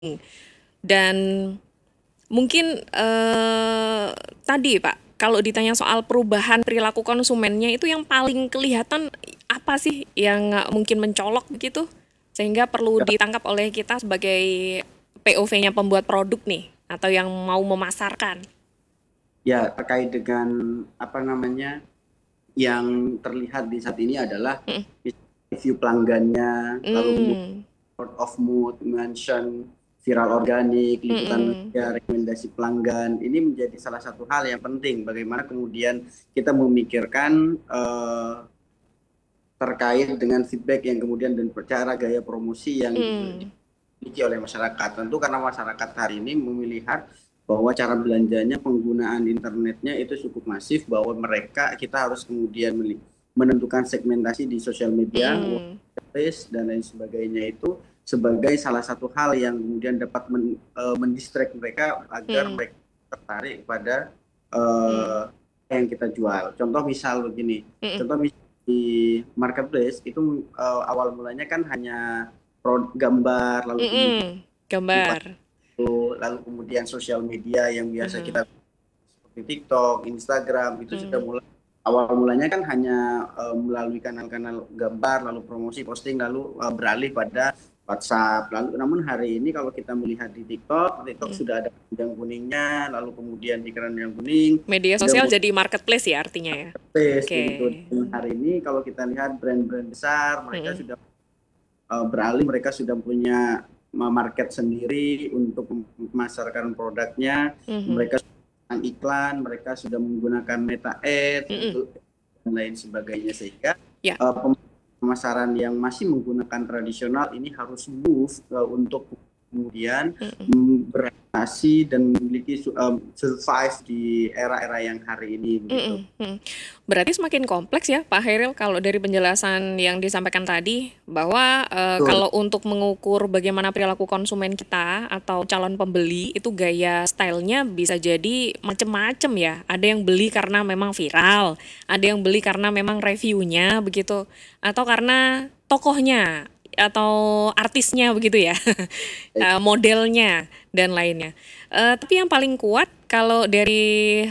Dan mungkin tadi Pak, kalau ditanya soal perubahan perilaku konsumennya itu yang paling kelihatan apa sih yang mungkin mencolok begitu sehingga perlu Ya, ditangkap oleh kita sebagai POV-nya pembuat produk nih atau yang mau memasarkan. ya, terkait dengan apa namanya yang terlihat di saat ini adalah Mm, review pelanggannya, lalu kemudian mm, word of mood, mention, viral organik, liputan mm, media, rekomendasi pelanggan. Ini menjadi salah satu hal yang penting. Bagaimana kemudian kita memikirkan terkait dengan feedback yang kemudian dan cara gaya promosi yang mm, dimiliki oleh masyarakat. Tentu karena masyarakat hari ini melihat bahwa cara belanjanya, penggunaan internetnya itu cukup masif, bahwa kita harus kemudian menentukan segmentasi di sosial media, mm, workplace, dan lain sebagainya itu sebagai salah satu hal yang kemudian dapat mendistract mereka agar mm, mereka tertarik pada mm, yang kita jual. Contoh misal begini, mm, contoh misal di marketplace itu awal mulanya kan hanya gambar, lalu kemudian gambar. lalu kemudian sosial media yang biasa Mhm, kita seperti TikTok, Instagram itu sudah mm, mulai awal mulanya kan hanya melalui kanal-kanal gambar lalu promosi posting lalu beralih pada WhatsApp. Lalu namun hari ini kalau kita melihat di TikTok, TikTok mm. sudah ada keranjang kuningnya, lalu kemudian di keranjang kuning Media sudah sosial mulai jadi marketplace ya artinya ya? tes Oke. begitu. Dan hari ini kalau kita lihat brand-brand besar mereka Mm, sudah beralih, mereka sudah punya market sendiri untuk memasarkan produknya, mhm, mereka sudah iklan, mereka sudah menggunakan meta ads mm. untuk dan lain sebagainya sehingga Ya, pemasaran yang masih menggunakan tradisional ini harus move untuk kemudian mm. beradaptasi dan memiliki survive di era-era yang hari ini begitu. Mhm, mhm. Berarti semakin kompleks ya Pak Hairil kalau dari penjelasan yang disampaikan tadi bahwa Betul. kalau untuk mengukur bagaimana perilaku konsumen kita atau calon pembeli itu gaya stylenya bisa jadi macem-macem ya. Ada yang beli karena memang viral, ada yang beli karena memang reviewnya begitu, atau karena tokohnya atau artisnya begitu ya, modelnya dan lainnya. Tapi yang paling kuat kalau dari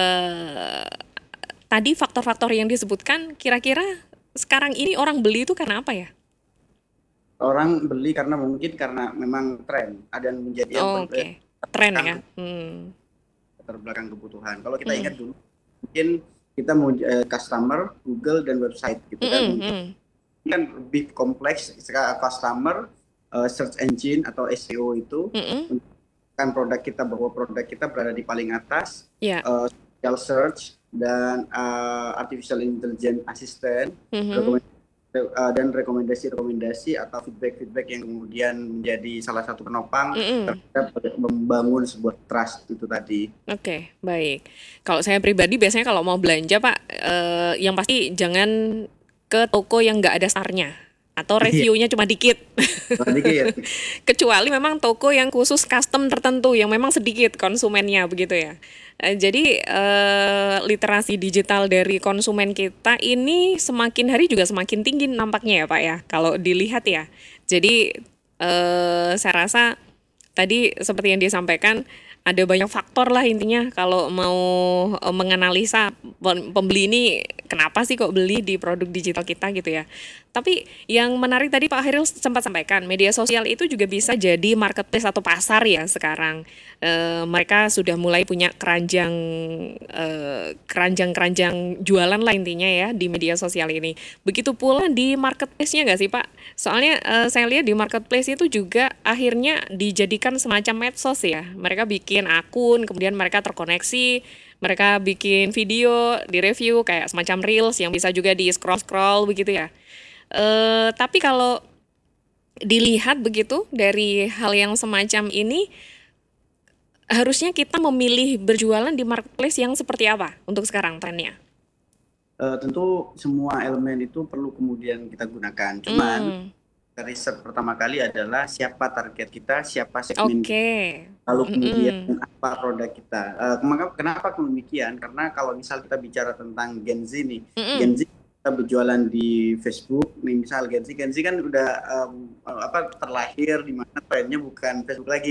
tadi faktor-faktor yang disebutkan, kira-kira sekarang ini orang beli itu karena apa ya? Orang beli karena mungkin karena memang tren, ada yang menjadi yang Oh, oke, tren ya. terbelakang kebutuhan. Kalau kita Mm, ingat dulu, mungkin kita mau customer, Google dan website gitu kan. mm, Untuk mm, ini kan lebih kompleks. Sekarang customer search engine atau SEO itu mm, mm. untuk kan produk kita bahwa produk kita berada di paling atas, Ya, social search dan artificial intelligence assistant, mhm, dan rekomendasi-rekomendasi atau feedback-feedback yang kemudian menjadi salah satu penopang mm. terhadap membangun sebuah trust itu tadi. Oke, baik. Kalau saya pribadi biasanya kalau mau belanja Pak, yang pasti jangan ke toko yang nggak ada starnya atau Iya, reviewnya cuma dikit. dikit. Kecuali memang toko yang khusus custom tertentu yang memang sedikit konsumennya begitu ya. Jadi literasi digital dari konsumen kita ini semakin hari juga semakin tinggi nampaknya ya Pak ya. Kalau dilihat ya. Jadi saya rasa tadi seperti yang disampaikan ada banyak faktor lah intinya kalau mau menganalisa pembeli ini kenapa sih kok beli di produk digital kita gitu ya. Tapi yang menarik tadi Pak Hairil sempat sampaikan, media sosial itu juga bisa jadi marketplace atau pasar ya sekarang. Mereka sudah mulai punya keranjang-keranjang jualan lah intinya ya di media sosial ini. Begitu pula di marketplace-nya nggak sih Pak? Soalnya saya lihat di marketplace itu juga akhirnya dijadikan semacam medsos ya. Mereka bikin akun, kemudian mereka terkoneksi, mereka bikin video, di review kayak semacam reels yang bisa juga di scroll-scroll begitu ya. Tapi kalau dilihat begitu dari hal yang semacam ini, harusnya kita memilih berjualan di marketplace yang seperti apa untuk sekarang trennya? Tentu semua elemen itu perlu kemudian kita gunakan. Cuman Hmm, riset pertama kali adalah siapa target kita, siapa segmen kita, oke. lalu kemudian Mm-mm. apa produk kita. Kenapa demikian? Karena kalau misal kita bicara tentang Gen Z nih, Gen Mm-mm. Z kita berjualan di Facebook, nih misal Gensi kan udah terlahir di mana trennya bukan Facebook lagi